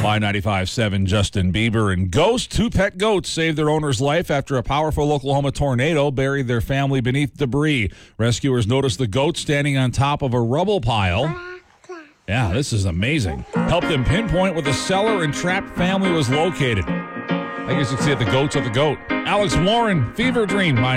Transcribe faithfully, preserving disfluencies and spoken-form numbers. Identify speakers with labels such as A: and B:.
A: My ninety-five point seven, Justin Bieber. And ghosts, two pet goats saved their owner's life after a powerful Oklahoma tornado buried their family beneath debris. Rescuers noticed the goat standing on top of a rubble pile. Yeah, this is amazing. Helped them pinpoint where the cellar and trapped family was located. I guess you can see it, the goats of the goat. Alex Warren, Fever Dream, my